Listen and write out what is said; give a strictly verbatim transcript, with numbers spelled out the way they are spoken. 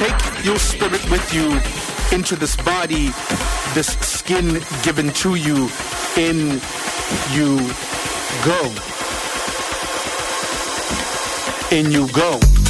take your spirit with you into this body, this skin given to you. In you go. In you go.